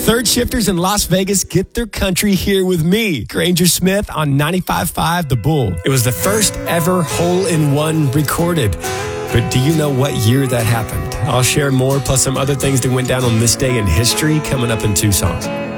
Third shifters in Las Vegas get their country here with me, Granger Smith, on 95.5 The Bull. It was the first ever hole-in-one recorded. But do you know what year that happened? I'll share more, plus some other things that went down on this day in history coming up in 2 songs.